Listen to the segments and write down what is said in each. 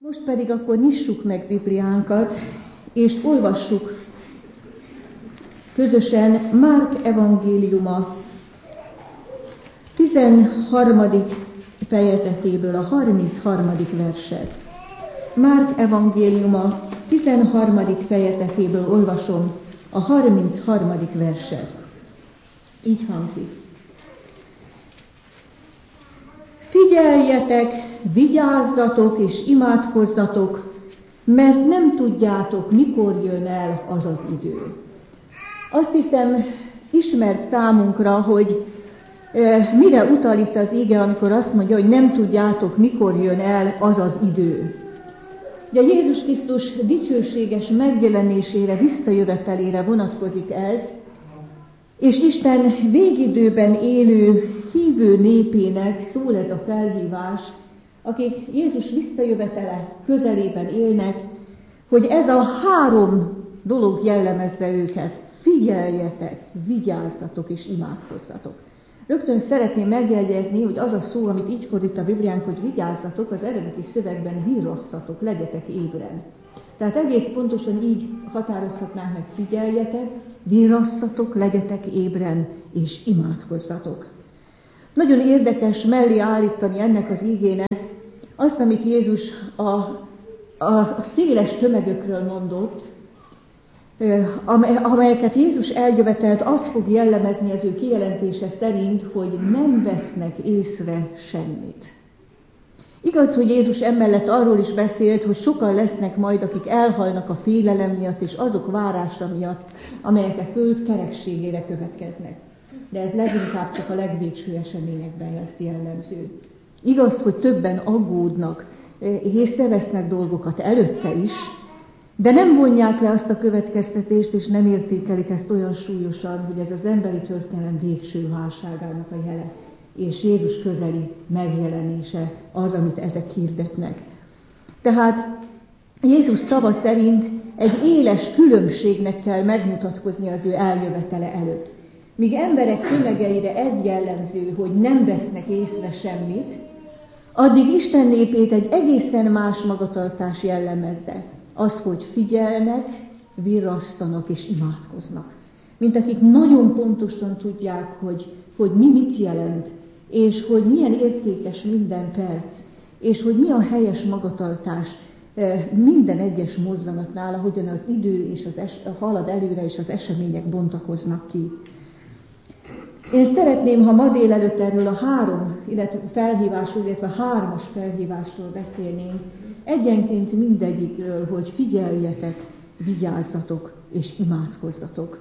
Most pedig akkor nyissuk meg Bibliánkat, és olvassuk közösen Márk evangéliuma 13. fejezetéből a 33. verset. Márk evangéliuma 13. fejezetéből olvasom a 33. verset. Így hangzik. Figyeljetek, vigyázzatok és imádkozzatok, mert nem tudjátok, mikor jön el az az idő. Azt hiszem, ismert számunkra, hogy mire utal itt az ige, amikor azt mondja, hogy nem tudjátok, mikor jön el az az idő. Ugye Jézus Krisztus dicsőséges megjelenésére, visszajövetelére vonatkozik ez, és Isten végidőben élő hívő népének szól ez a felhívás, akik Jézus visszajövetele közelében élnek, hogy ez a 3 dolog jellemezze őket. Figyeljetek, vigyázzatok és imádkozzatok. Rögtön szeretném megjegyezni, hogy az a szó, amit így fordít a Bibliánk, hogy vigyázzatok, az eredeti szövegben virrasszatok, legyetek ébren. Tehát egész pontosan így határozhatnánk meg, figyeljetek, virrasszatok, legyetek ébren és imádkozzatok. Nagyon érdekes mellé állítani ennek az igének azt, amit Jézus a széles tömegökről mondott, amelyeket Jézus eljövetelt, azt fog jellemezni az ő kijelentése szerint, hogy nem vesznek észre semmit. Igaz, hogy Jézus emellett arról is beszélt, hogy sokan lesznek majd, akik elhalnak a félelem miatt és azok várása miatt, amelyek a föld kerekségére következnek. De ez leginkább csak a legvégső eseményekben lesz jellemző. Igaz, hogy többen aggódnak, észrevesznek dolgokat előtte is, de nem vonják le azt a következtetést, és nem értékelik ezt olyan súlyosan, hogy ez az emberi történelem végső válságának a jele, és Jézus közeli megjelenése az, amit ezek hirdetnek. Tehát Jézus szava szerint egy éles különbségnek kell megmutatkozni az ő eljövetele előtt. Míg emberek tömegeire ez jellemző, hogy nem vesznek észre semmit, addig Isten népét egy egészen más magatartás jellemezte. Az, hogy figyelnek, virrasztanak és imádkoznak. Mint akik nagyon pontosan tudják, hogy mi mit jelent, és hogy milyen értékes minden perc, és hogy mi a helyes magatartás minden egyes mozzanatnál, ahogyan az idő és halad előre, és az események bontakoznak ki. Én szeretném, ha ma délelőtt erről a 3 felhívásról, illetve 3-as felhívásról beszélnénk, egyenként mindegyikről, hogy figyeljetek, vigyázzatok és imádkozzatok.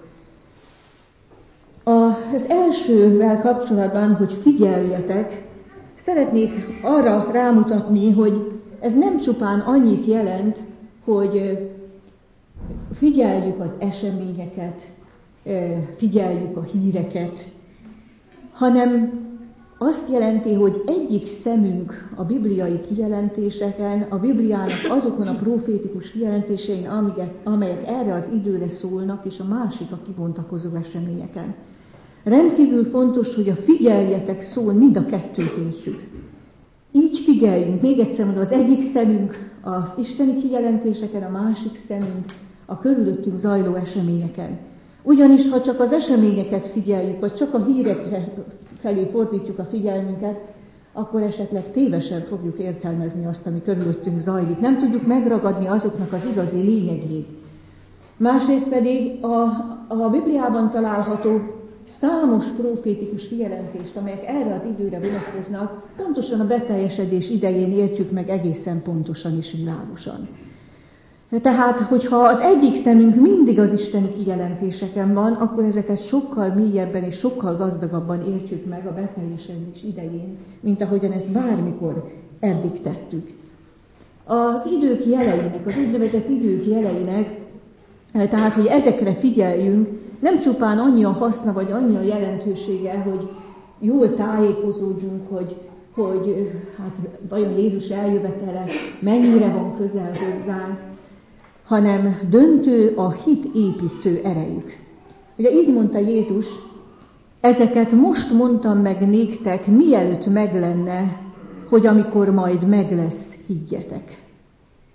Az elsővel kapcsolatban, hogy figyeljetek, szeretnék arra rámutatni, hogy ez nem csupán annyit jelent, hogy figyeljük az eseményeket, figyeljük a híreket, hanem azt jelenti, hogy egyik szemünk a bibliai kijelentéseken, a Bibliának azokon a profétikus kijelentésein, amelyek erre az időre szólnak, és a másik a kibontakozó eseményeken. Rendkívül fontos, hogy a figyeljetek szó mind a kettőt értsük. Így figyeljünk, még egyszer mondom, az egyik szemünk az isteni kijelentéseken, a másik szemünk a körülöttünk zajló eseményeken. Ugyanis, ha csak az eseményeket figyeljük, vagy csak a hírekre felé fordítjuk a figyelmünket, akkor esetleg tévesen fogjuk értelmezni azt, ami körülöttünk zajlik. Nem tudjuk megragadni azoknak az igazi lényegét. Másrészt pedig a Bibliában található számos profétikus kijelentést, amelyek erre az időre vonatkoznak, pontosan a beteljesedés idején értjük meg egészen pontosan és világosan. Tehát, hogyha az egyik szemünk mindig az isteni kijelentéseken van, akkor ezeket sokkal mélyebben és sokkal gazdagabban értjük meg a beteljesedés idején, mint ahogyan ezt bármikor eddig tettük. Az idők jeleinek, az úgynevezett idők jeleinek, tehát, hogy ezekre figyeljünk, nem csupán annyi a haszna, vagy annyi a jelentősége, hogy jól tájékozódjunk, hogy vajon Jézus eljövetele mennyire van közel hozzánk, hanem döntő a hit építő erejük. Ugye így mondta Jézus, ezeket most mondtam meg néktek, mielőtt meg lenne, hogy amikor majd meg lesz, higgyetek.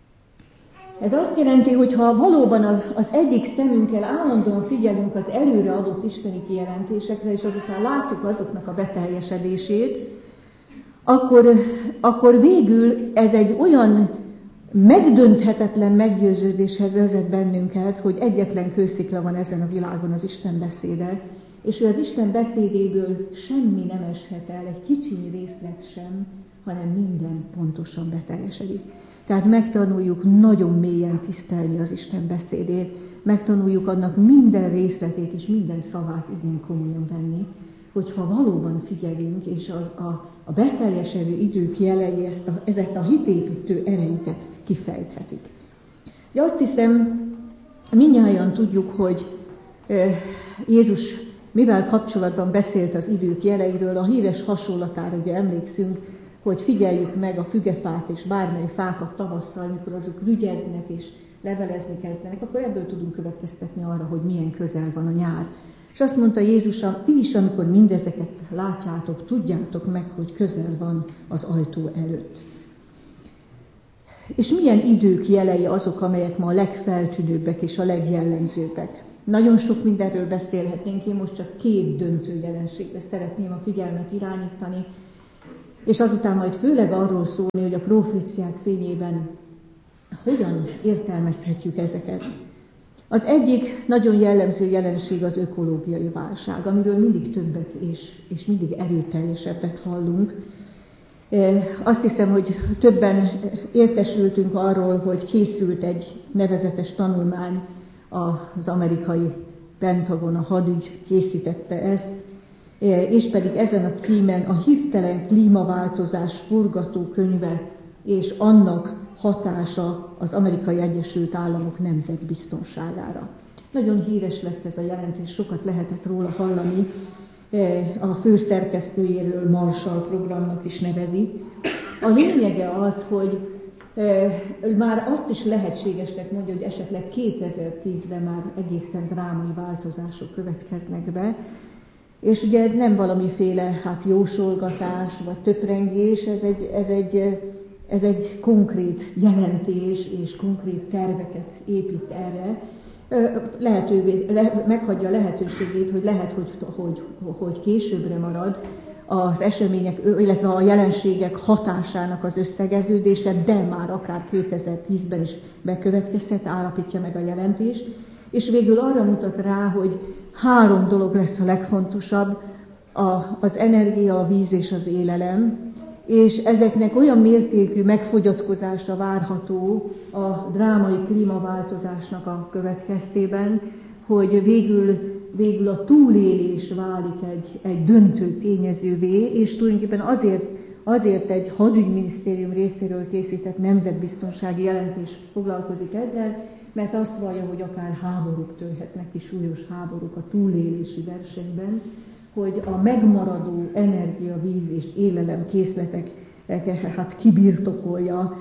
Ez azt jelenti, hogy ha valóban az egyik szemünkkel állandóan figyelünk az előre adott isteni kijelentésekre, és azután látjuk azoknak a beteljesedését, akkor végül ez egy olyan megdönthetetlen meggyőződéshez vezet bennünket, hogy egyetlen kőszikla van ezen a világon, az Isten beszéde, és ő az Isten beszédéből semmi nem eshet el, egy kicsiny részlet sem, hanem minden pontosan beteljesedik. Tehát megtanuljuk nagyon mélyen tisztelni az Isten beszédét, megtanuljuk annak minden részletét és minden szavát igen komolyan venni, hogyha valóban figyelünk, és a beteljesedő idők jelei ezeket a hitépítő erejüket kifejthetik. De azt hiszem, mindnyájan tudjuk, hogy Jézus mivel kapcsolatban beszélt az idők jeleiről, a híres hasonlatára ugye emlékszünk, hogy figyeljük meg a fügefát és bármely fákat tavasszal, amikor azok rügyeznek és levelezni kezdenek, akkor ebből tudunk következtetni arra, hogy milyen közel van a nyár. És azt mondta Jézus, ti is, amikor mindezeket látjátok, tudjátok meg, hogy közel van az ajtó előtt. És milyen idők jelei azok, amelyek ma a legfeltűnőbbek és a legjellemzőbbek. Nagyon sok mindenről beszélhetnénk, én most csak 2 döntő jelenségre szeretném a figyelmet irányítani, és azután majd főleg arról szólni, hogy a proféciák fényében hogyan értelmezhetjük ezeket. Az egyik nagyon jellemző jelenség az ökológiai válság, amiről mindig többet és mindig erőteljesebbet hallunk. Azt hiszem, hogy többen értesültünk arról, hogy készült egy nevezetes tanulmány, az amerikai Pentagon, a hadügy készítette ezt, és pedig ezen a címen a hirtelen klímaváltozás forgatókönyve és annak hatása az Amerikai Egyesült Államok nemzetbiztonságára. Nagyon híres lett ez a jelentés, sokat lehetett róla hallani, a főszerkesztőjéről Marshall programnak is nevezi. A lényege az, hogy már azt is lehetségesnek mondja, hogy esetleg 2010-ben már egészen drámai változások következnek be, és ugye ez nem valamiféle jósolgatás vagy töprengés, ez egy konkrét jelentés és konkrét terveket épít erre. Meghagyja a lehetőségét, hogy lehet, hogy későbbre marad az események, illetve a jelenségek hatásának az összegeződése, de már akár 2010-ben is bekövetkezhet, állapítja meg a jelentés, és végül arra mutat rá, hogy 3 dolog lesz a legfontosabb, az energia, a víz és az élelem, és ezeknek olyan mértékű megfogyatkozása várható a drámai klímaváltozásnak a következtében, hogy végül a túlélés válik egy döntő tényezővé, és tulajdonképpen azért egy hadügyminisztérium részéről készített nemzetbiztonsági jelentés foglalkozik ezzel, mert azt vallja, hogy akár háborúk törhetnek ki, súlyos háborúk a túlélési versenyben, hogy a megmaradó energia, víz és élelem készleteket kibirtokolja,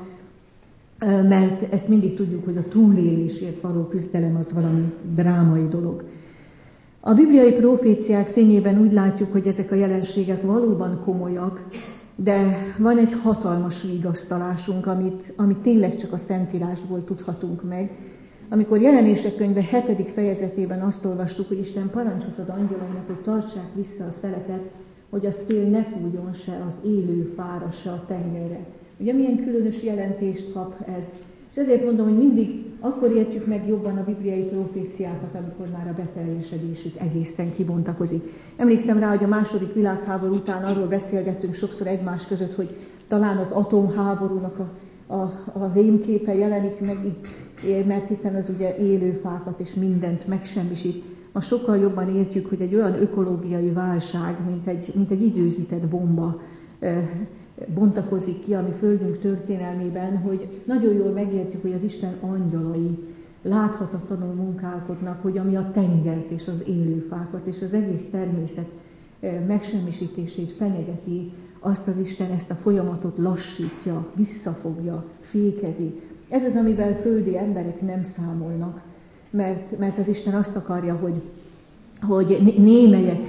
mert ezt mindig tudjuk, hogy a túlélésért való küzdelem az valami drámai dolog. A bibliai proféciák fényében úgy látjuk, hogy ezek a jelenségek valóban komolyak, de van egy hatalmas vigasztalásunk, amit tényleg csak a Szentírásból tudhatunk meg. Amikor Jelenések könyve 7. fejezetében azt olvassuk, hogy Isten parancsot ad angyalainak, hogy tartsák vissza a szeleket, hogy a szél ne fújjon se az élő fára, se a tengerre. Ugye milyen különös jelentést kap ez? És ezért mondom, hogy mindig akkor értjük meg jobban a bibliai proféciákat, amikor már a beteljesedésük egészen kibontakozik. Emlékszem rá, hogy a II. Világháború után arról beszélgettünk sokszor egymás között, hogy talán az atomháborúnak a rémképe jelenik meg, mert hiszen az ugye élő fákat és mindent megsemmisít. Ma sokkal jobban értjük, hogy egy olyan ökológiai válság, mint egy időzített bomba bontakozik ki a mi földünk történelmében, hogy nagyon jól megértjük, hogy az Isten angyalai láthatatlanul munkálkodnak, hogy ami a tengert és az élőfákat és az egész természet megsemmisítését fenyegeti, azt az Isten ezt a folyamatot lassítja, visszafogja, fékezi. Ez az, amivel földi emberek nem számolnak, mert az Isten azt akarja, hogy némelyek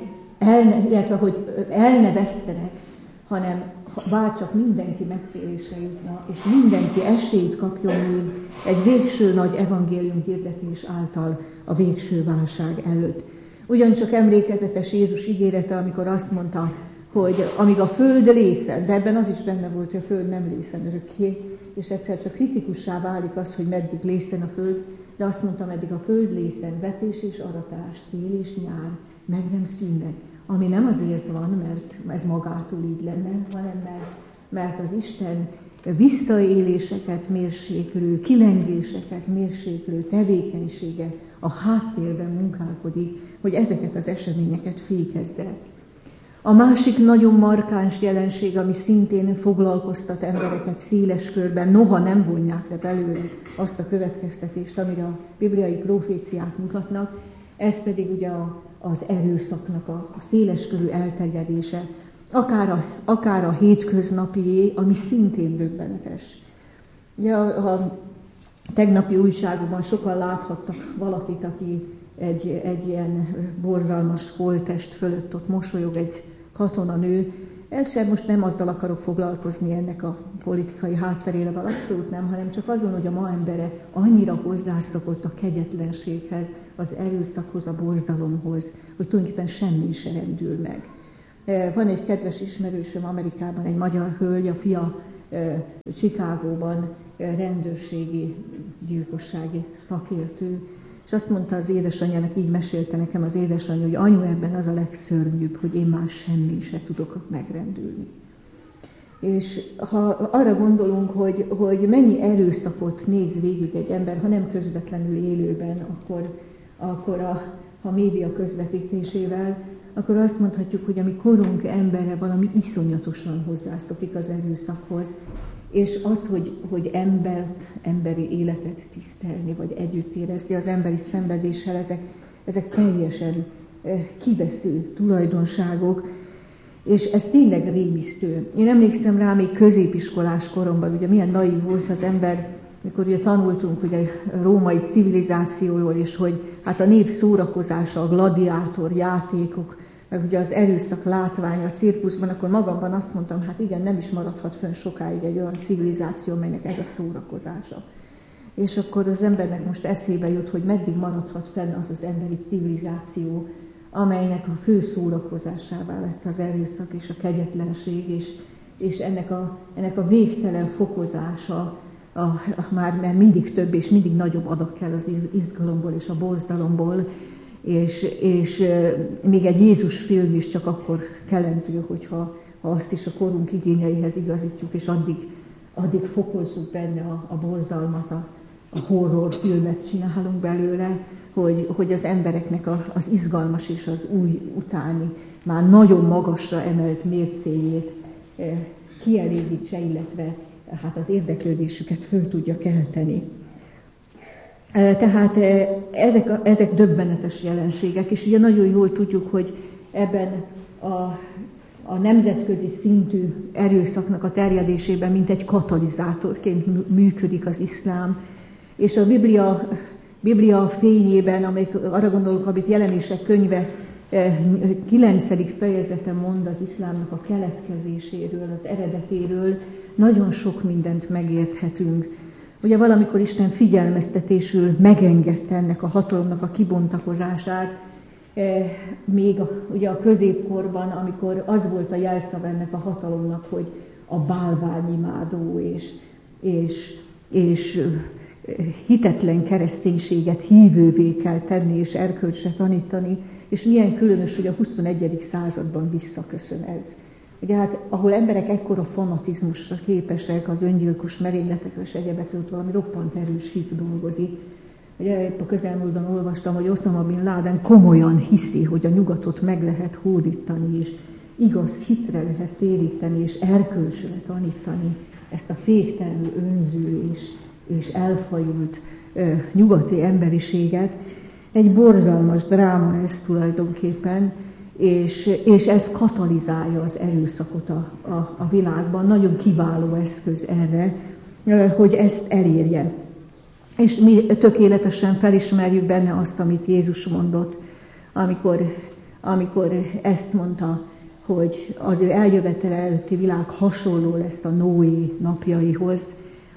el ne vesszenek, hanem bárcsak mindenki megtérésre jutna, és mindenki esélyt kapjon még egy végső nagy evangélium hirdetés által a végső válság előtt. Ugyancsak emlékezetes Jézus ígérete, amikor azt mondta, hogy amíg a föld lészen, de ebben az is benne volt, hogy a föld nem lészen örökké, és egyszer csak kritikussá válik az, hogy meddig lészen a föld, de azt mondta, meddig a föld lészen, vetés és aratás, tél és nyár, meg nem szűnnek. Ami nem azért van, mert ez magától így lenne, hanem mert az Isten visszaéléseket mérséklő, kilengéseket mérséklő tevékenysége a háttérben munkálkodik, hogy ezeket az eseményeket fékezze. A másik nagyon markáns jelenség, ami szintén foglalkoztat embereket széles körben, noha nem vonják le belőle azt a következtetést, amire a bibliai proféciák mutatnak, ez pedig ugye az erőszaknak a széleskörű elterjedése, akár a hétköznapié, ami szintén döbbenetes. Ugye a tegnapi újságokban sokan láthattak valakit, aki egy ilyen borzalmas holttest fölött ott mosolyog, egy katonanő. Most nem azzal akarok foglalkozni ennek a politikai hátterével, abszolút nem, hanem csak azon, hogy a ma embere annyira hozzászokott a kegyetlenséghez, az erőszakhoz, a borzalomhoz, hogy tulajdonképpen semmi se rendül meg. Van egy kedves ismerősöm Amerikában, egy magyar hölgy, a fia Chicagóban rendőrségi, gyilkossági szakértő, és azt mondta az édesanyjának, így mesélte nekem az édesanyja, hogy anyu, ebben az a legszörnyűbb, hogy én már semmi se tudok megrendülni. És ha arra gondolunk, hogy mennyi erőszakot néz végig egy ember, ha nem közvetlenül élőben, akkor a média közvetítésével, akkor azt mondhatjuk, hogy a mi korunk embere valami iszonyatosan hozzászokik az erőszakhoz, és az, hogy emberi életet tisztelni, vagy együtt érezni az emberi szenvedéssel, ezek teljesen kivesző tulajdonságok, és ez tényleg rémisztő. Én emlékszem rá még középiskolás koromban, ugye milyen naív volt az ember, mikor ugye tanultunk ugye a római civilizációról, és hogy hát a nép szórakozása, a gladiátor játékok, meg ugye az erőszak látványa a cirkuszban, akkor magamban azt mondtam, hát igen, nem is maradhat fönn sokáig egy olyan civilizáció, melynek ez a szórakozása. És akkor az embernek most eszébe jut, hogy meddig maradhat fenn az az emberi civilizáció, amelynek a fő szórakozásává lett az erőszak és a kegyetlenség, és ennek a végtelen fokozása, mert mindig több és mindig nagyobb adag kell az izgalomból és a borzalomból, és még egy Jézus film is csak akkor kelendő, hogyha azt is a korunk igényeihez igazítjuk, és addig fokozzuk benne a borzalmat, a horror filmet csinálunk belőle, hogy az embereknek az izgalmas és az új utáni, már nagyon magasra emelt mércéjét kielégítse, illetve hát az érdeklődésüket föl tudja kelteni. Tehát ezek döbbenetes jelenségek, és ugye nagyon jól tudjuk, hogy ebben a nemzetközi szintű erőszaknak a terjedésében mint egy katalizátorként működik az iszlám, és a Biblia fényében, arra gondolok, amit Jelenések könyve 9. fejezete mond az iszlámnak a keletkezéséről, az eredetéről, nagyon sok mindent megérthetünk. Ugye valamikor Isten figyelmeztetésül megengedte ennek a hatalomnak a kibontakozását, még ugye a középkorban, amikor az volt a jelszava ennek a hatalomnak, hogy a bálványimádó és hitetlen kereszténységet hívővé kell tenni és erkölcsre tanítani, és milyen különös, hogy a 21. században visszaköszön ez. Ugye hát, ahol emberek ekkora fanatizmusra képesek, az öngyilkos merényletekre és egyebekről, valami roppant erős hit dolgozik. Ugye épp a közelmúltban olvastam, hogy Osama Bin Laden komolyan hiszi, hogy a nyugatot meg lehet hódítani, és igaz hitre lehet téríteni, és erkölcsre tanítani ezt a féktelenül önző és elfajult nyugati emberiséget. Egy borzalmas dráma ez tulajdonképpen, és ez katalizálja az erőszakot a világban. Nagyon kiváló eszköz erre, hogy ezt elérje. És mi tökéletesen felismerjük benne azt, amit Jézus mondott, amikor ezt mondta, hogy az ő eljövetele előtti világ hasonló lesz a Noé napjaihoz,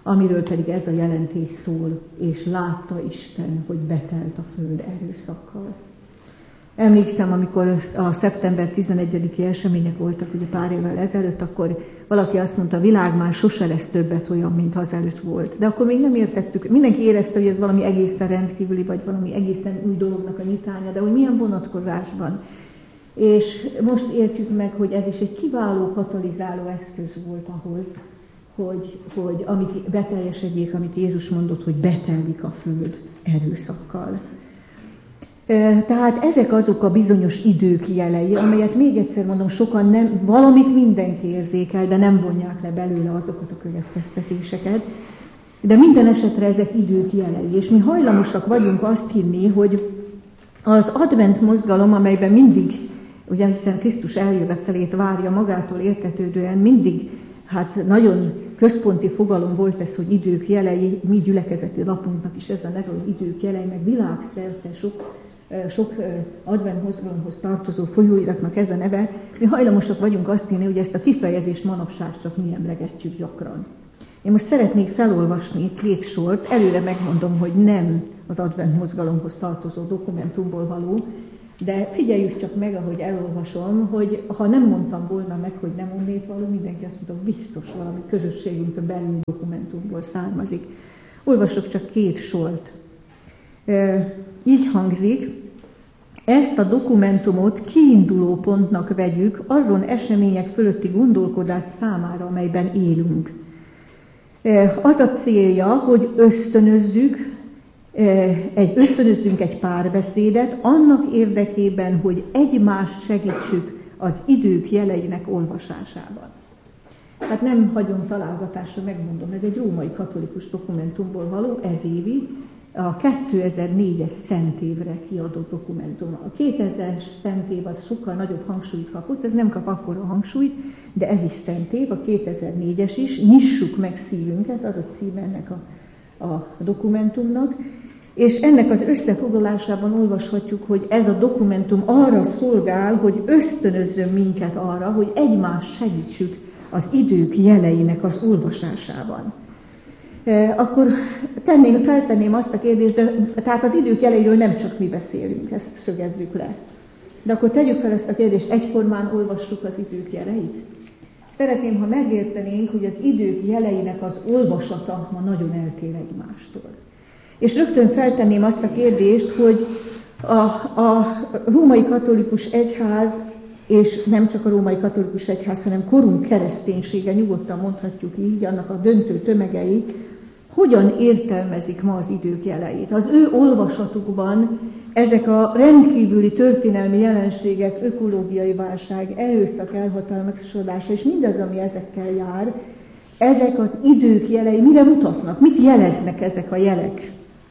amiről pedig ez a jelentés szól, és látta Isten, hogy betelt a föld erőszakkal. Emlékszem, amikor a szeptember 11-i események voltak ugye pár évvel ezelőtt, akkor valaki azt mondta, a világ már sose lesz többet olyan, mint azelőtt volt. De akkor még nem értettük, mindenki érezte, hogy ez valami egészen rendkívüli, vagy valami egészen új dolognak a nyitánya, de hogy milyen vonatkozásban. És most értjük meg, hogy ez is egy kiváló katalizáló eszköz volt ahhoz, hogy amit beteljesedjék, amit Jézus mondott, hogy betelik a föld erőszakkal. Tehát ezek azok a bizonyos idők jelei, amelyet még egyszer mondom, sokan nem, valamit mindenki érzékel, de nem vonják le belőle azokat a következtetéseket. De minden esetre ezek idők jelei, és mi hajlamosak vagyunk azt hinni, hogy az advent mozgalom, amelyben mindig, ugye hiszen Krisztus eljövetelét várja magától értetődően, mindig hát nagyon központi fogalom volt ez, hogy idők jelei, mi gyülekezeti lapunknak is ez a neve, hogy idők jelei, meg világszerte sok advent mozgalomhoz tartozó folyóiratnak ez a neve. Mi hajlamosak vagyunk azt hinni, hogy ezt a kifejezést manapság csak mi emlegetjük gyakran. Én most szeretnék felolvasni 2 sort, előre megmondom, hogy nem az advent mozgalomhoz tartozó dokumentumból való, de figyeljük csak meg, ahogy elolvasom, hogy ha nem mondtam volna meg, hogy nem onnét való, mindenki azt mondta, biztos valami közösségünkön belül dokumentumból származik. Olvasok csak 2 sort. Így hangzik, ezt a dokumentumot kiinduló pontnak vegyük azon események fölötti gondolkodás számára, amelyben élünk. Az a célja, hogy ösztönözzünk egy párbeszédet annak érdekében, hogy egymást segítsük az idők jeleinek olvasásában. Hát nem hagyom találgatásra, megmondom, ez egy római katolikus dokumentumból való, ezévi, a 2004-es szentévre kiadott dokumentum. A 2000-es szentév az sokkal nagyobb hangsúlyt kapott, ez nem kap akkora hangsúlyt, de ez is szentév, a 2004-es is, nyissuk meg szívünket, az a címe ennek a dokumentumnak, és ennek az összefoglalásában olvashatjuk, hogy ez a dokumentum arra szolgál, hogy ösztönözzön minket arra, hogy egymást segítsük az idők jeleinek az olvasásában. Akkor feltenném azt a kérdést, tehát az idők jeleiről nem csak mi beszélünk, ezt szögezzük le. De akkor tegyük fel ezt a kérdést, egyformán olvassuk az idők jeleit? Szeretném, ha megértenénk, hogy az idők jeleinek az olvasata ma nagyon eltér egymástól. És rögtön feltenném azt a kérdést, hogy a római katolikus egyház, és nem csak a római katolikus egyház, hanem korunk kereszténysége, nyugodtan mondhatjuk így, annak a döntő tömegei, hogyan értelmezik ma az idők jeleit. Az ő olvasatukban ezek a rendkívüli történelmi jelenségek, ökológiai válság, erőszak elhatalmasodása, és mindaz, ami ezekkel jár, ezek az idők jelei mire mutatnak? Mit jeleznek ezek a jelek?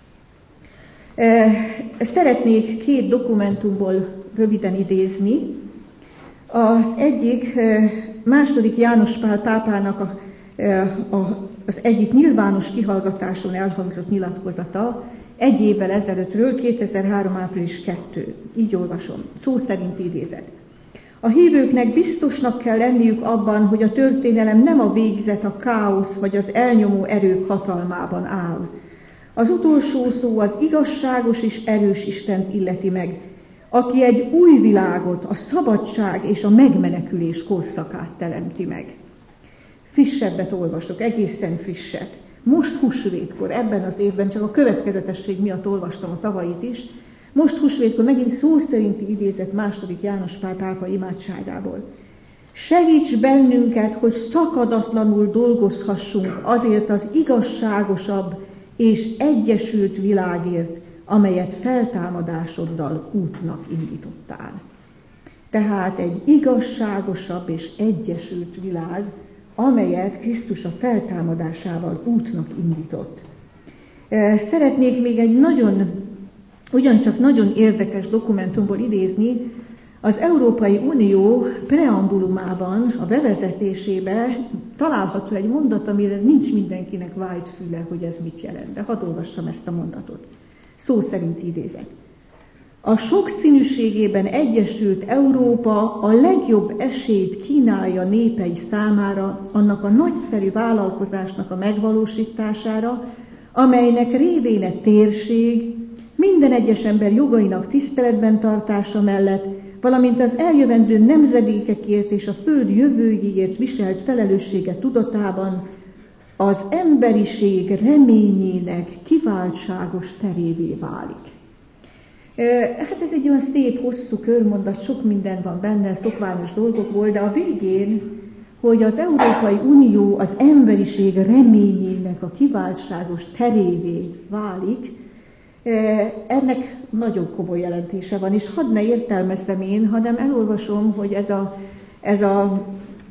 Szeretnék 2 dokumentumból röviden idézni. Az egyik II. János Pál pápának az egyik nyilvános kihallgatáson elhangzott nyilatkozata 1 évvel ezelőttről, 2003. április 2. Így olvasom, szó szerint idézet. A hívőknek biztosnak kell lenniük abban, hogy a történelem nem a végzet, a káosz vagy az elnyomó erők hatalmában áll. Az utolsó szó az igazságos és erős Istent illeti meg, aki egy új világot, a szabadság és a megmenekülés korszakát teremti meg. Frissebbet olvasok, egészen frisset. Most húsvétkor, ebben az évben, csak a következetesség miatt olvastam a tavait is, most húsvétkor megint szó szerinti idézet II. János Pál pápa imádságából. Segíts bennünket, hogy szakadatlanul dolgozhassunk azért az igazságosabb és egyesült világért, amelyet feltámadásoddal útnak indítottál. Tehát egy igazságosabb és egyesült világ, amelyet Krisztus a feltámadásával útnak indított. Szeretnék még egy ugyancsak nagyon érdekes dokumentumból idézni. Az Európai Unió preambulumában, a bevezetésében található egy mondat, amire nincs mindenkinek vájt füle, hogy ez mit jelent. De hadd olvassam ezt a mondatot. Szó szerint idézet. A sokszínűségében egyesült Európa a legjobb esélyt kínálja népei számára annak a nagyszerű vállalkozásnak a megvalósítására, amelynek révén a térség minden egyes ember jogainak tiszteletben tartása mellett, valamint az eljövendő nemzedékekért és a föld jövőjéért viselt felelőssége tudatában az emberiség reményének kiváltságos terévé válik. Hát ez egy olyan szép, hosszú körmondat, sok minden van benne, szokványos dolgokból, de a végén, hogy az Európai Unió az emberiség reményének a kiváltságos terévé válik, ennek nagyon komoly jelentése van, és hadd ne értelmezzem én, hanem elolvasom, hogy ez a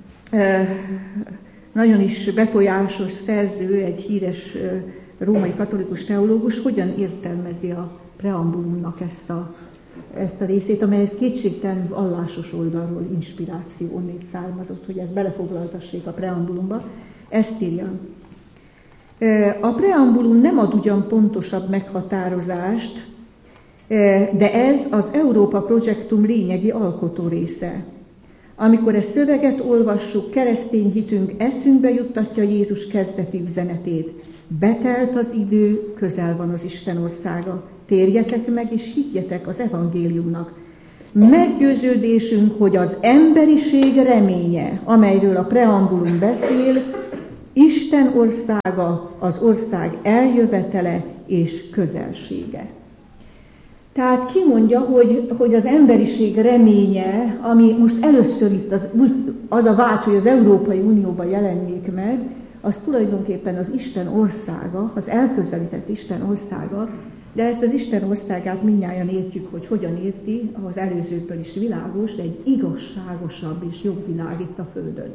nagyon is befolyásos szerző, egy híres római katolikus teológus hogyan értelmezi a preambulumnak ezt a részét, amelyhez kétségtelen vallásos oldalról inspiráció onnét származott, hogy ezt belefoglaltassék a preambulumba. Ezt írja. A preambulum nem ad ugyan pontosabb meghatározást, de ez az Európa Projektum lényegi alkotó része. Amikor ezt szöveget olvassuk, keresztény hitünk eszünkbe juttatja Jézus kezdeti üzenetét. Betelt az idő, közel van az Isten országa. Térjetek meg és higgyetek az evangéliumnak. Meggyőződésünk, hogy az emberiség reménye, amelyről a preambulum beszél, Isten országa, az ország eljövetele és közelsége. Tehát kimondja, hogy az emberiség reménye, ami most először itt az a vágy, hogy az Európai Unióban jelenjék meg, az tulajdonképpen az Isten országa, az elközelített Isten országa, de ezt az Isten országát mindnyájan értjük, hogy hogyan érti, az előzőből is világos, de egy igazságosabb és jobb világ itt a Földön.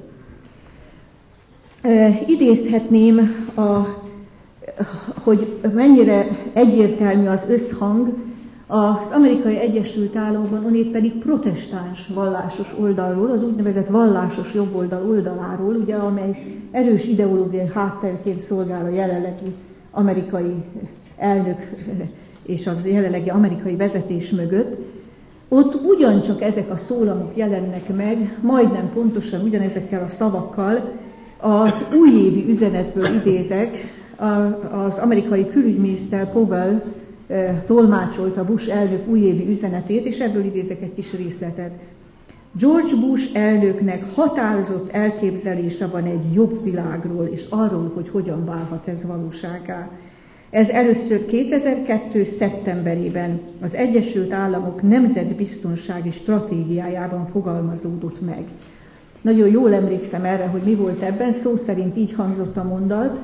Idézhetném, hogy mennyire egyértelmű az összhang, az Amerikai Egyesült Államokban, onnét pedig protestáns vallásos oldalról, az úgynevezett vallásos jobboldal oldaláról, ugye, amely erős ideológiai háttérként szolgál a jelenlegi amerikai elnök és az jelenlegi amerikai vezetés mögött, ott ugyancsak ezek a szólamok jelennek meg, majdnem pontosan ugyanezekkel a szavakkal. Az újévi üzenetből idézek, az amerikai külügyminiszter Powell tolmácsolta Bush elnök újévi üzenetét, és ebből idézek egy kis részletet. George Bush elnöknek határozott elképzelése van egy jobb világról, és arról, hogy hogyan válhat ez valósággá. Ez először 2002. szeptemberében az Egyesült Államok nemzetbiztonsági stratégiájában fogalmazódott meg. Nagyon jól emlékszem erre, hogy mi volt ebben, szó szerint így hangzott a mondat.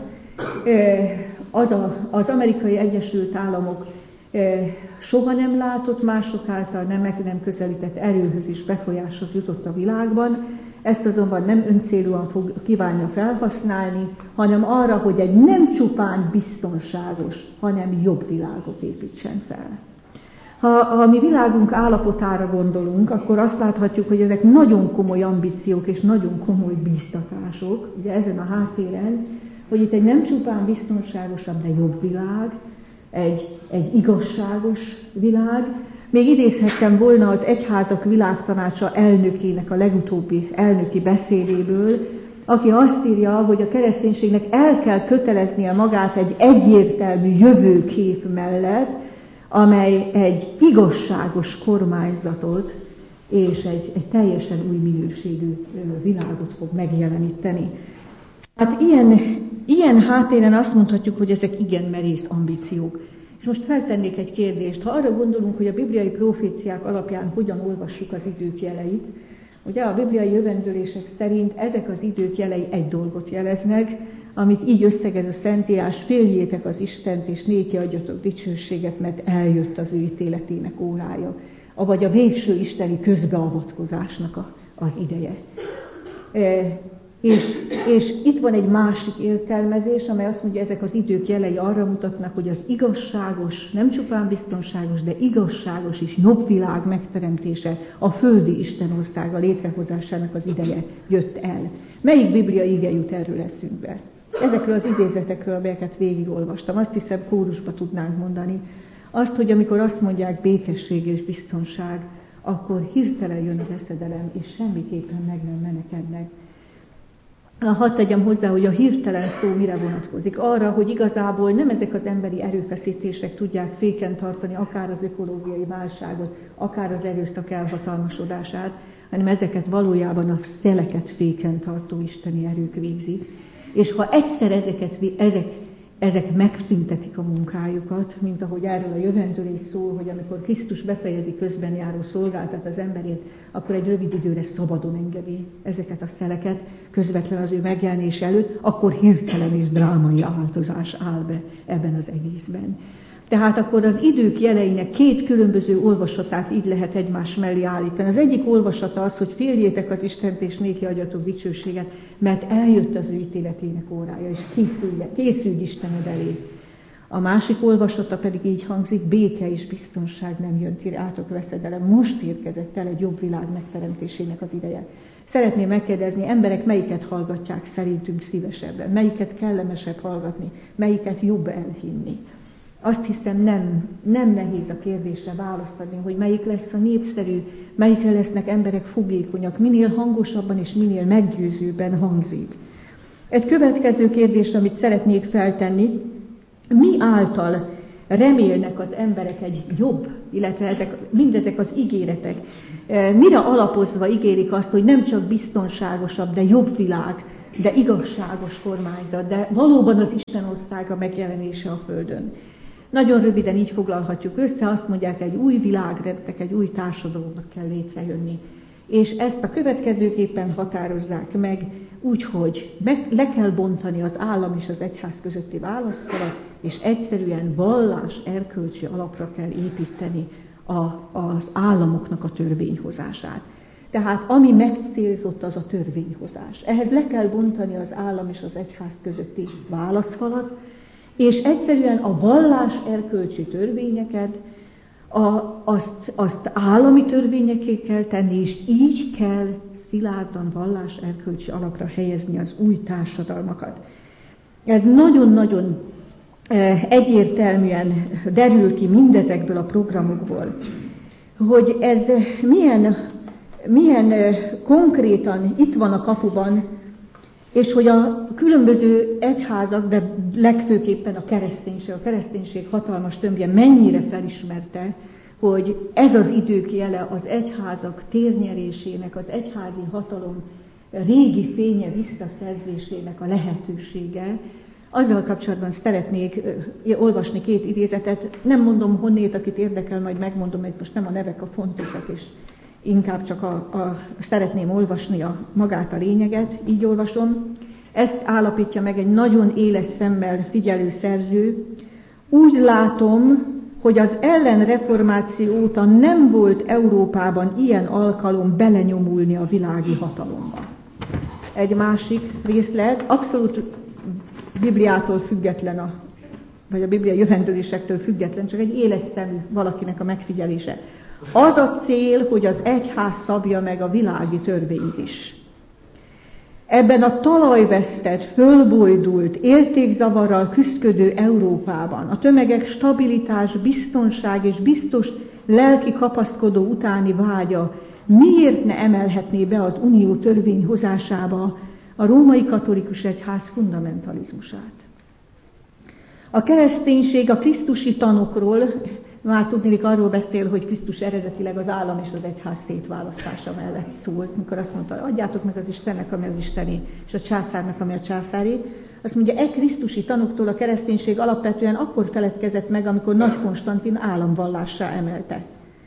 Az Amerikai Egyesült Államok soha nem látott, mások által nem közelített erőhöz és befolyáshoz jutott a világban, ezt azonban nem öncélúan kívánja felhasználni, hanem arra, hogy egy nem csupán biztonságos, hanem jobb világot építsen fel. Ha a mi világunk állapotára gondolunk, akkor azt láthatjuk, hogy ezek nagyon komoly ambíciók és nagyon komoly bíztatások, ugye ezen a háttéren, hogy itt egy nem csupán biztonságosabb, de jobb világ, egy igazságos világ. Még idézhettem volna az Egyházak Világtanácsa elnökének a legutóbbi elnöki beszédéből, aki azt írja, hogy a kereszténységnek el kell köteleznie magát egy egyértelmű jövőkép mellett, amely egy igazságos kormányzatot és egy teljesen új minőségű világot fog megjeleníteni. Hát ilyen háttéren azt mondhatjuk, hogy ezek igen merész ambíciók. És most feltennék egy kérdést. Ha arra gondolunk, hogy a bibliai proféciák alapján hogyan olvassuk az idők jeleit, ugye a bibliai jövendőlések szerint ezek az idők jelei egy dolgot jeleznek, amit így összegez a Szentírás: féljétek az Istent, és néki adjatok dicsőséget, mert eljött az ő ítéletének órája, avagy a végső isteni közbeavatkozásnak az ideje. És itt van egy másik értelmezés, amely azt mondja, ezek az idők jelei arra mutatnak, hogy az igazságos, nem csupán biztonságos, de igazságos és jobb világ megteremtése, a földi Istenországa létrehozásának az ideje jött el. Melyik bibliai ige jut erről eszünkbe? Ezekről az idézetekről, amelyeket végigolvastam, azt hiszem kórusba tudnánk mondani. Azt, hogy amikor azt mondják békesség és biztonság, akkor hirtelen jön a veszedelem, és semmiképpen meg nem menekednek. Hadd tegyem hozzá, hogy a hirtelen szó mire vonatkozik. Arra, hogy igazából nem ezek az emberi erőfeszítések tudják féken tartani akár az ökológiai válságot, akár az erőszak elhatalmasodását, hanem ezeket valójában a szeleket féken tartó isteni erők végzik. És ha egyszer ezek megszüntetik a munkájukat, mint ahogy erről a jövendőlés szól, hogy amikor Krisztus befejezi közben járó szolgáltat az emberét, akkor egy rövid időre szabadon engedi ezeket a szeleket, közvetlen az ő megjelenés előtt, akkor hirtelen és drámai változás áll be ebben az egészben. Tehát akkor az idők jeleinek két különböző olvasatát így lehet egymás mellé állítani. Az egyik olvasata az, hogy féljétek az Istent és néki adjatok dicsőséget, mert eljött az ő ítéletének órája, és készülj Istened elé. A másik olvasata pedig így hangzik, béke és biztonság nem jön ti rátok veszedelem. Most érkezett el egy jobb világ megteremtésének az ideje. Szeretném megkérdezni, emberek melyiket hallgatják szerintünk szívesebben, melyiket kellemesebb hallgatni, melyiket jobb elhinni. Azt hiszem nem nehéz a kérdésre választ adni, hogy melyik lesz a népszerű, melyikre lesznek emberek fogékonyak, minél hangosabban és minél meggyőzőbben hangzik. Egy következő kérdés, amit szeretnék feltenni, mi által remélnek az emberek egy jobb, illetve mindezek az ígéretek, mire alapozva ígérik azt, hogy nem csak biztonságosabb, de jobb világ, de igazságos kormányzat, de valóban az Isten országa megjelenése a Földön. Nagyon röviden így foglalhatjuk össze, azt mondják, egy új világrendnek, egy új társadalomnak kell létrejönni. És ezt a következőképpen határozzák meg, úgyhogy le kell bontani az állam és az egyház közötti választalat, és egyszerűen vallás-erkölcsi alapra kell építeni az államoknak a törvényhozását. Tehát ami megcélzott, az a törvényhozás. Ehhez le kell bontani az állam és az egyház közötti válaszfalat, és egyszerűen a vallás-erkölcsi törvényeket azt állami törvényekké kell tenni, és így kell szilárdan vallás-erkölcsi alapra helyezni az új társadalmakat. Ez nagyon-nagyon egyértelműen derül ki mindezekből a programokból, hogy ez milyen konkrétan itt van a kapuban, és hogy a különböző egyházak, de legfőképpen a kereszténység hatalmas tömbje mennyire felismerte, hogy ez az idők jele az egyházak térnyerésének, az egyházi hatalom régi fénye visszaszerzésének a lehetősége. Azzal kapcsolatban szeretnék olvasni két idézetet, nem mondom honnét, akit érdekel, majd megmondom, hogy most nem a nevek a fontosak, és inkább csak szeretném olvasni magát a lényeget, így olvasom. Ezt állapítja meg egy nagyon éles szemmel figyelő szerző. Úgy látom, hogy az ellenreformáció óta nem volt Európában ilyen alkalom belenyomulni a világi hatalomba. Egy másik részlet, abszolút Bibliától független, vagy a Biblia jövendőlésektől független, csak egy éles szemű valakinek a megfigyelése. Az a cél, hogy az egyház szabja meg a világi törvényt is. Ebben a talajvesztett, fölbojdult, értékzavarral küszködő Európában a tömegek stabilitás, biztonság és biztos lelki kapaszkodó utáni vágya miért ne emelhetné be az unió törvényhozásába a római katolikus egyház fundamentalizmusát? A kereszténység a krisztusi tanokról, már tudnék arról beszél, hogy Krisztus eredetileg az állam és az egyház szétválasztása mellett szólt, mikor azt mondta, adjátok meg az Istennek, ami az isteni, és a császárnak, ami a császári. Azt mondja, krisztusi tanoktól a kereszténység alapvetően akkor feledkezett meg, amikor Nagy Konstantin államvallássá emelte.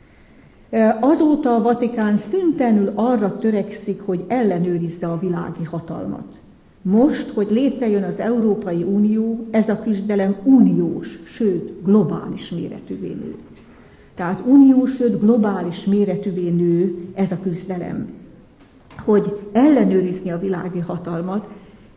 Azóta a Vatikán szüntelenül arra törekszik, hogy ellenőrizze a világi hatalmat. Most, hogy létrejön az Európai Unió, ez a küzdelem uniós, sőt globális méretűvé nő. Tehát uniós, sőt globális méretűvé nő ez a küzdelem, hogy ellenőrizni a világi hatalmat,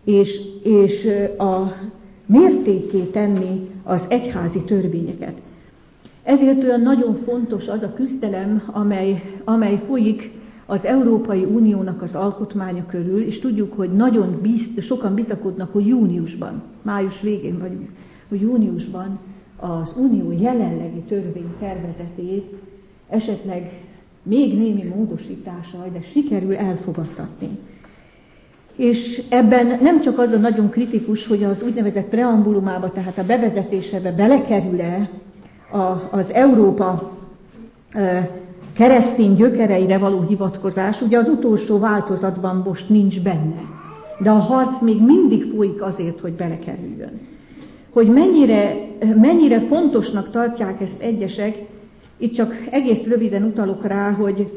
és a mértékké tenni az egyházi törvényeket. Ezért olyan nagyon fontos az a küzdelem, amely folyik az Európai Uniónak az alkotmánya körül, és tudjuk, hogy sokan bizakodnak, hogy júniusban, május végén vagyunk, hogy júniusban az Unió jelenlegi törvénytervezetét esetleg még némi módosítással, de sikerül elfogadtatni. És ebben nem csak az a nagyon kritikus, hogy az úgynevezett preambulumába, tehát a bevezetésebe belekerül-e az Európa keresztény gyökereire való hivatkozás, ugye az utolsó változatban most nincs benne, de a harc még mindig folyik azért, hogy belekerüljön. Hogy mennyire fontosnak tartják ezt egyesek, itt csak egész röviden utalok rá, hogy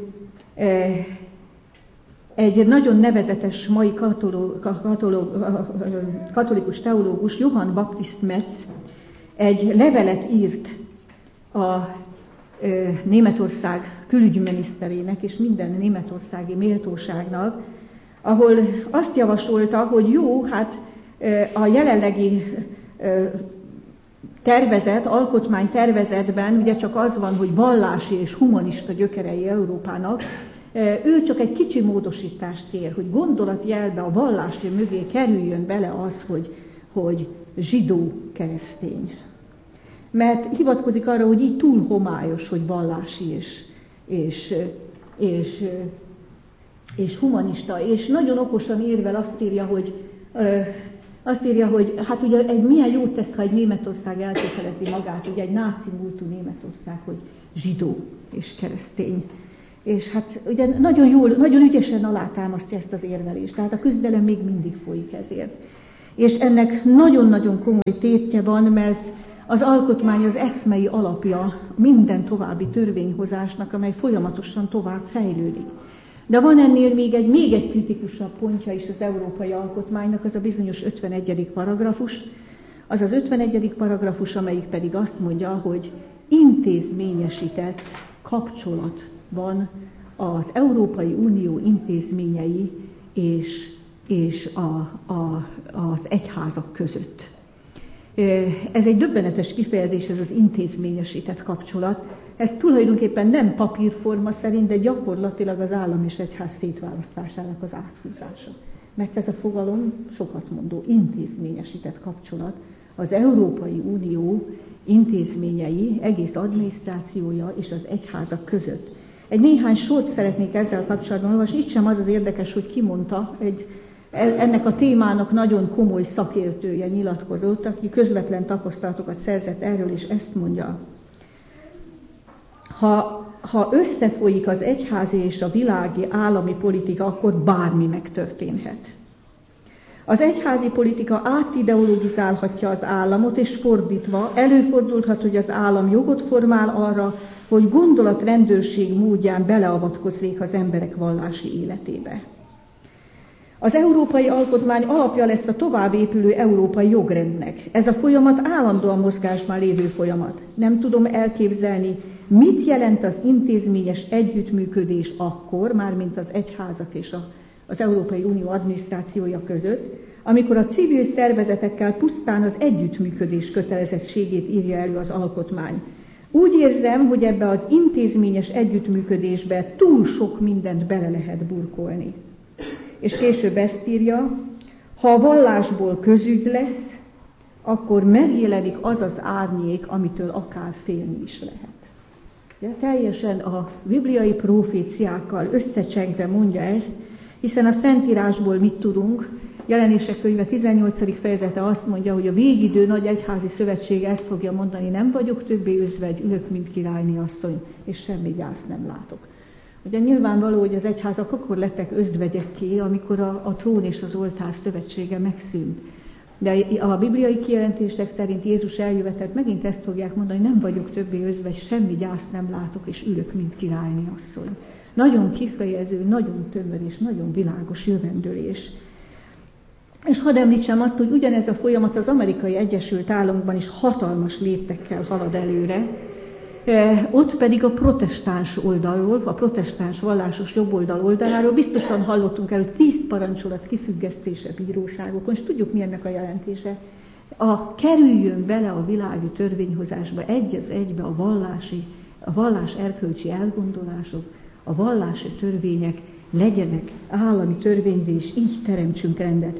egy nagyon nevezetes mai katolikus teológus, Johann Baptist Metz egy levelet írt a Németország külügyminiszterének és minden németországi méltóságnak, ahol azt javasolta, hogy jó, hát a jelenlegi alkotmánytervezetben ugye csak az van, hogy vallási és humanista gyökerei Európának, ő csak egy kicsi módosítást kér, hogy gondolatjelbe a vallási mögé kerüljön bele az, hogy zsidó keresztény. Mert hivatkozik arra, hogy így túl homályos, hogy vallási és humanista, és nagyon okosan érvel azt írja, hogy hát ugye milyen jót tesz, ha egy Németország elkötelezi magát, ugye egy náci múltú Németország, hogy zsidó és keresztény. És hát ugye nagyon ügyesen alátámasztja ezt az érvelést, tehát a küzdelem még mindig folyik ezért. És ennek nagyon-nagyon komoly tétje van, mert az alkotmány az eszmei alapja minden további törvényhozásnak, amely folyamatosan tovább fejlődik. De van ennél még egy kritikusabb pontja is az európai alkotmánynak, az a bizonyos 51. paragrafus. Az az 51. paragrafus, amelyik pedig azt mondja, hogy intézményesített kapcsolat van az Európai Unió intézményei és az egyházak között. Ez egy döbbenetes kifejezés, ez az intézményesített kapcsolat. Ez tulajdonképpen nem papírforma szerint, de gyakorlatilag az állam és egyház szétválasztásának az áthúzása. Mert ez a fogalom sokat mondó, intézményesített kapcsolat az Európai Unió intézményei, egész adminisztrációja és az egyházak között. Egy néhány sort szeretnék ezzel kapcsolatban olvasni, itt sem az az érdekes, hogy ki mondta, ennek a témának nagyon komoly szakértője nyilatkozott, aki közvetlen tapasztalatokat szerzett erről, és ezt mondja. Ha összefolyik az egyházi és a világi állami politika, akkor bármi megtörténhet. Az egyházi politika átideologizálhatja az államot, és fordítva előfordulhat, hogy az állam jogot formál arra, hogy gondolatrendőrség módján beleavatkozzék az emberek vallási életébe. Az európai alkotmány alapja lesz a tovább épülő európai jogrendnek. Ez a folyamat állandóan mozgásban lévő folyamat. Nem tudom elképzelni, mit jelent az intézményes együttműködés akkor, mármint az egyházak és az Európai Unió adminisztrációja között, amikor a civil szervezetekkel pusztán az együttműködés kötelezettségét írja elő az alkotmány. Úgy érzem, hogy ebbe az intézményes együttműködésbe túl sok mindent bele lehet burkolni. És később ezt írja, ha a vallásból közügy lesz, akkor megjelenik az az árnyék, amitől akár félni is lehet. De teljesen a bibliai proféciákkal összecsengve mondja ezt, hiszen a Szentírásból mit tudunk? Jelenések könyve 18. fejezete azt mondja, hogy a végidő nagy egyházi szövetsége ezt fogja mondani, nem vagyok többé özvegy, ülök, mint királyné asszony, és semmi gyász nem látok. Ugye nyilvánvaló, hogy az egyházak akkor lettek özvegyekké, amikor a trón és az oltár szövetsége megszűnt. De a bibliai kijelentések szerint Jézus eljövetett, megint ezt fogják mondani, nem vagyok többé özvegy, semmi gyászt nem látok, és ülök, mint királyné asszony. Nagyon kifejező, nagyon tömör és nagyon világos jövendőlés. És hadd említsem azt, hogy ugyanez a folyamat az Amerikai Egyesült Államokban is hatalmas léptekkel halad előre, ott pedig a protestáns oldalról, a protestáns vallásos jobboldal oldaláról biztosan hallottunk el, hogy 10 parancsolat kifüggesztése bíróságokon, és tudjuk, mi ennek a jelentése. Kerüljön bele a világi törvényhozásba egy az egybe a vallás erkölcsi elgondolások, a vallási törvények legyenek állami törvényre, és így teremtsünk rendet.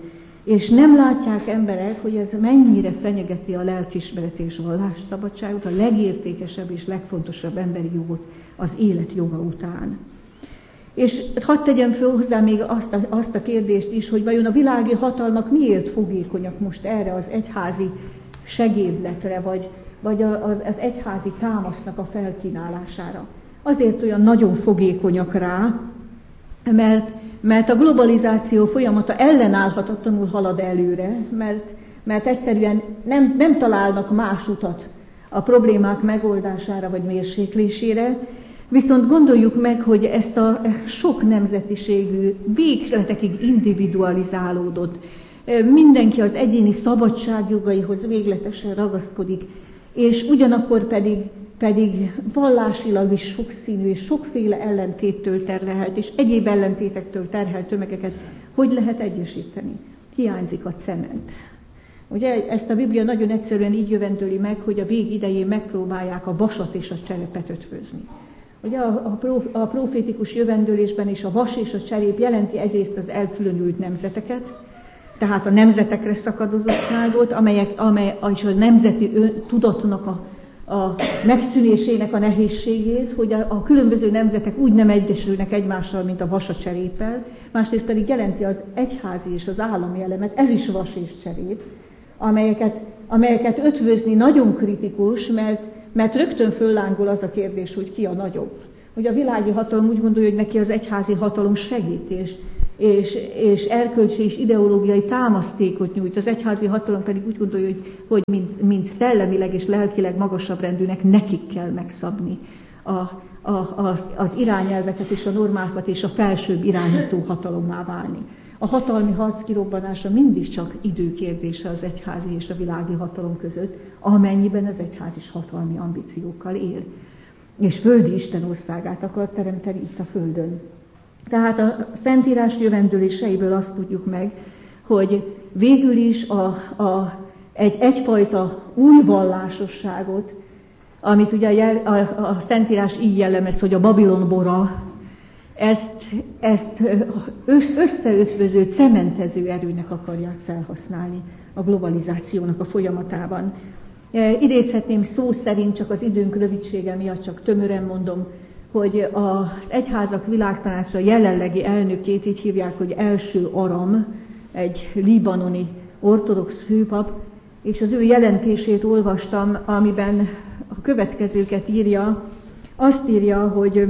És nem látják emberek, hogy ez mennyire fenyegeti a lelkiismeret és vallásszabadságot, a legértékesebb és legfontosabb emberi jogot az élet joga után. És hadd tegyem föl hozzá még azt a kérdést is, hogy vajon a világi hatalmak miért fogékonyak most erre az egyházi segédletre, vagy az egyházi támasznak a felkínálására. Azért olyan nagyon fogékonyak rá, mert a globalizáció folyamata ellenállhatatlanul halad előre, mert egyszerűen nem találnak más utat a problémák megoldására vagy mérséklésére, viszont gondoljuk meg, hogy ezt a sok nemzetiségű, végletekig individualizálódott, mindenki az egyéni szabadságjogaihoz végletesen ragaszkodik, és ugyanakkor pedig vallásilag is sokszínű és sokféle ellentéttől terhelt, és egyéb ellentétektől terhelt tömegeket hogy lehet egyesíteni? Hiányzik a cement. Ugye ezt a Biblia nagyon egyszerűen így jövendőli meg, hogy a vég idején megpróbálják a vasat és a cserepet ötvözni. Ugye a profétikus jövendőlésben is a vas és a cserép jelenti egyrészt az elkülönült nemzeteket, tehát a nemzetekre szakadozottságot, és a nemzeti tudatnak a megszűnésének a nehézségét, hogy a különböző nemzetek úgy nem egyesülnek egymással, mint a vas a cseréppel, másrészt pedig jelenti az egyházi és az állami elemet, ez is vas és cserép, amelyeket ötvözni nagyon kritikus, mert rögtön föllángol az a kérdés, hogy ki a nagyobb. Hogy a világi hatalom úgy gondolja, hogy neki az egyházi hatalom segít, és erkölcsi és ideológiai támasztékot nyújt. Az egyházi hatalom pedig úgy gondolja, hogy mint szellemileg és lelkileg magasabb rendűnek nekik kell megszabni az irányelveket és a normákat és a felsőbb irányító hatalommá válni. A hatalmi harc kirobbanása mindig csak időkérdése az egyházi és a világi hatalom között, amennyiben az egyház is hatalmi ambíciókkal él. És földi Isten országát akar teremteni itt a földön. Tehát a Szentírás jövendőléseiből azt tudjuk meg, hogy végül is egyfajta új vallásosságot, amit ugye a Szentírás így jellemez, hogy a Babilon bora, ezt összeötvöző, cementező erőnek akarják felhasználni a globalizációnak a folyamatában. Idézhetném szó szerint, csak az időnk rövidsége miatt csak tömören mondom, hogy az Egyházak Világtanácsa jelenlegi elnökét így hívják, hogy Első Aram, egy libanoni ortodox főpap, és az ő jelentését olvastam, amiben a következőket írja. Azt írja,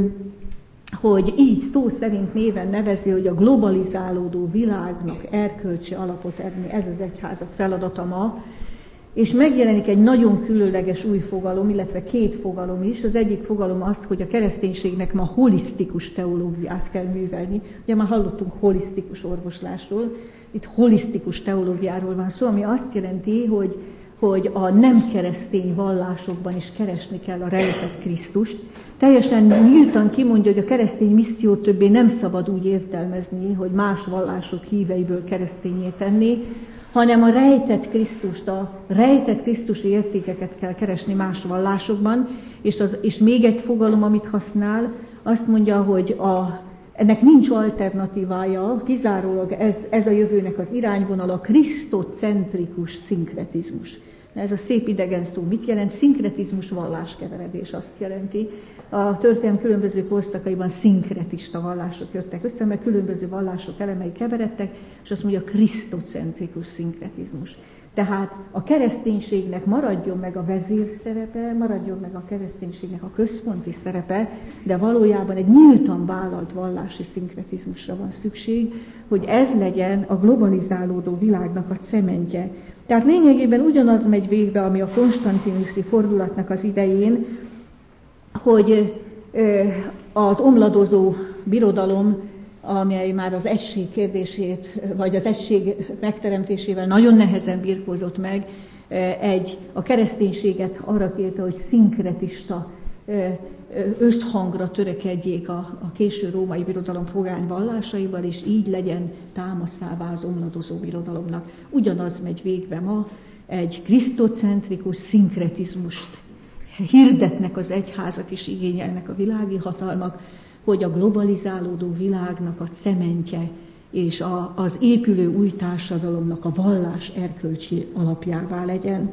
hogy így szó szerint néven nevezi, hogy a globalizálódó világnak erkölcsi alapot adni, ez az egyházak feladata ma, és megjelenik egy nagyon különleges új fogalom, illetve két fogalom is. Az egyik fogalom az, hogy a kereszténységnek ma holisztikus teológiát kell művelni. Ugye már hallottunk holisztikus orvoslásról, itt holisztikus teológiáról van szó, ami azt jelenti, hogy a nem keresztény vallásokban is keresni kell a rejtett Krisztust. Teljesen nyíltan kimondja, hogy a keresztény missziót többé nem szabad úgy értelmezni, hogy más vallások híveiből keresztényé tenni, hanem a rejtett Krisztust, a rejtett Krisztusi értékeket kell keresni más vallásokban, és még egy fogalom, amit használ, azt mondja, hogy ennek nincs alternatívája, kizárólag ez a jövőnek az irányvonala, a krisztocentrikus szinkretizmus. Ez a szép idegen szó mit jelent? Szinkretizmus, valláskeveredés azt jelenti. A történelem különböző korszakaiban szinkretista vallások jöttek össze, mert különböző vallások elemei keveredtek, és azt mondja, krisztocentrikus szinkretizmus. Tehát a kereszténységnek maradjon meg a vezérszerepe, maradjon meg a kereszténységnek a központi szerepe, de valójában egy nyíltan vállalt vallási szinkretizmusra van szükség, hogy ez legyen a globalizálódó világnak a cementje. Tehát lényegében ugyanaz megy végbe, ami a konstantinuszi fordulatnak az idején, hogy az omladozó birodalom, amely már az egység kérdését, vagy az egység megteremtésével nagyon nehezen birkózott meg, a kereszténységet arra kérte, hogy szinkretista összhangra törekedjék a késő római birodalom pogány vallásaival, és így legyen támaszává az omladozó birodalomnak. Ugyanaz megy végbe ma, egy krisztocentrikus szinkretizmust hirdetnek az egyházak és igényelnek a világi hatalmak, hogy a globalizálódó világnak a cementje és az épülő új társadalomnak a vallás erkölcsi alapjává legyen.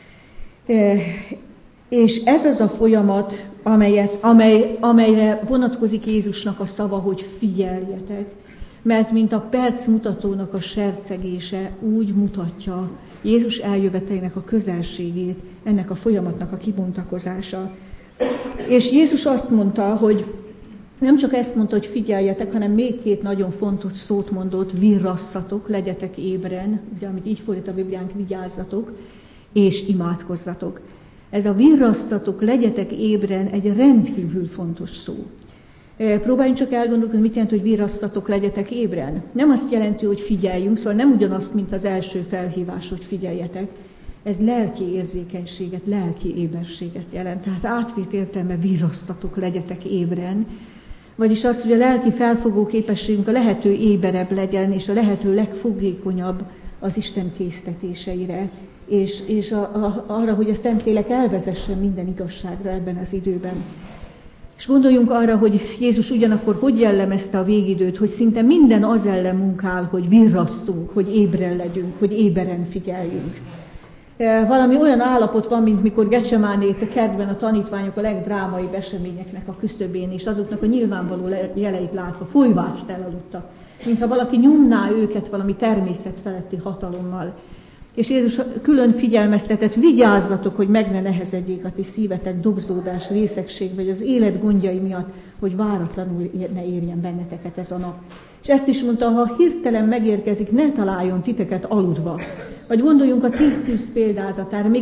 És ez az a folyamat, amelyre vonatkozik Jézusnak a szava, hogy figyeljetek, mert mint a percmutatónak a sercegése úgy mutatja Jézus eljövetelének a közelségét, ennek a folyamatnak a kibontakozása. És Jézus azt mondta, hogy nem csak ezt mondta, hogy figyeljetek, hanem még két nagyon fontos szót mondott: virrasszatok, legyetek ébren, ugye, amit így fordít a Bibliánk, vigyázzatok, és imádkozzatok. Ez a virrasszatok, legyetek ébren egy rendkívül fontos szó. Próbáljunk csak elgondolni, mit jelent, hogy virrasszatok, legyetek ébren. Nem azt jelenti, hogy figyeljünk, szóval nem ugyanazt, mint az első felhívás, hogy figyeljetek. Ez lelki érzékenységet, lelki éberséget jelent. Tehát átvitt értelme virrasszatok, legyetek ébren. Vagyis az, hogy a lelki felfogó képességünk a lehető éberebb legyen, és a lehető legfogékonyabb az Isten késztetéseire, és arra, hogy a Szentlélek elvezessen minden igazságra ebben az időben. És gondoljunk arra, hogy Jézus ugyanakkor hogy jellemezte a végidőt, hogy szinte minden az ellen munkál, hogy virrasztunk, hogy ébren legyünk, hogy éberen figyeljünk. Valami olyan állapot van, mint mikor Getsemáné kertben a tanítványok a legdrámaibb eseményeknek a küszöbén, és azoknak a nyilvánvaló jeleit látva folyvást elaludtak, mintha valaki nyomná őket valami természetfeletti hatalommal. És Jézus külön figyelmeztetett: vigyázzatok, hogy meg ne nehezedjék a ti szívetek dobzódás, részegség, vagy az élet gondjai miatt, hogy váratlanul ne érjen benneteket ez a nap. És ezt is mondta, ha hirtelen megérkezik, ne találjon titeket aludva. Vagy gondoljunk a 10 szűz példázatára, még